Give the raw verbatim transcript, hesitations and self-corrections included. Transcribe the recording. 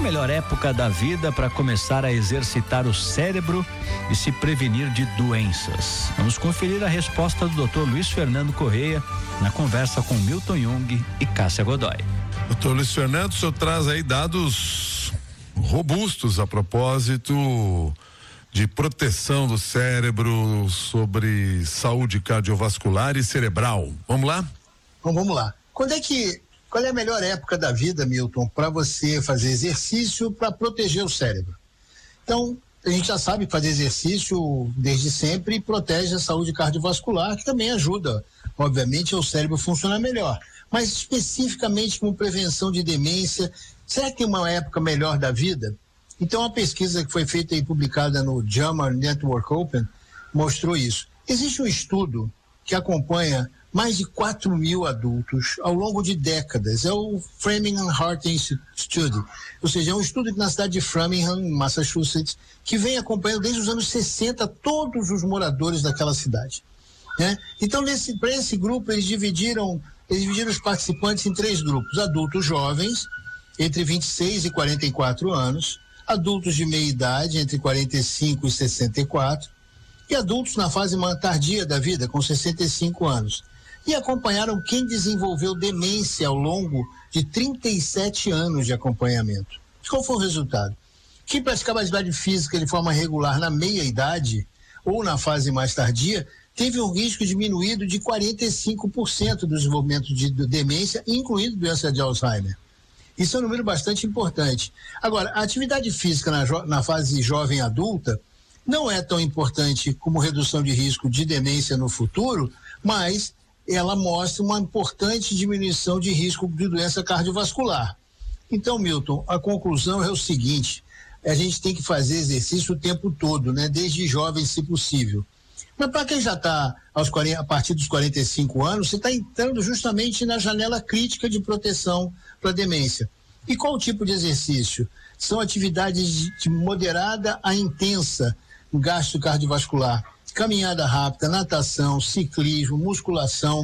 melhor época da vida para começar a exercitar o cérebro e se prevenir de doenças? Vamos conferir a resposta do doutor Luiz Fernando Correia na conversa com Milton Jung e Cássia Godoy. doutor Luiz Fernando, o senhor traz aí dados robustos a propósito de proteção do cérebro, sobre saúde cardiovascular e cerebral. Vamos lá? Então vamos lá. Quando é que, qual é a melhor época da vida, Milton, para você fazer exercício para proteger o cérebro? Então, a gente já sabe que fazer exercício desde sempre protege a saúde cardiovascular, que também ajuda, obviamente, ao cérebro funcionar melhor. Mas especificamente com prevenção de demência, será que tem uma época melhor da vida? Então, a pesquisa que foi feita e publicada no J A M A Network Open mostrou isso. Existe um estudo que acompanha mais de quatro mil adultos ao longo de décadas. É o Framingham Heart Study, ou seja, é um estudo na cidade de Framingham, Massachusetts, que vem acompanhando desde os anos sessenta todos os moradores daquela cidade, né? Então, para esse grupo, eles dividiram, eles dividiram os participantes em três grupos: adultos jovens, entre vinte e seis e quarenta e quatro anos, adultos de meia idade, entre quarenta e cinco e sessenta e quatro, e adultos na fase mais tardia da vida, com sessenta e cinco anos. E acompanharam quem desenvolveu demência ao longo de trinta e sete anos de acompanhamento. Qual foi o resultado? Quem praticava atividade física de forma regular na meia idade ou na fase mais tardia teve um risco diminuído de quarenta e cinco por cento do desenvolvimento de demência, incluindo doença de Alzheimer. Isso é um número bastante importante. Agora, a atividade física na, jo- na fase jovem adulta não é tão importante como redução de risco de demência no futuro, mas ela mostra uma importante diminuição de risco de doença cardiovascular. Então, Milton, a conclusão é o seguinte: a gente tem que fazer exercício o tempo todo, né? Desde jovem, se possível. Mas para quem já está a partir dos quarenta e cinco anos, você está entrando justamente na janela crítica de proteção para demência. E qual o tipo de exercício? São atividades de, de moderada a intensa gasto cardiovascular: caminhada rápida, natação, ciclismo, musculação.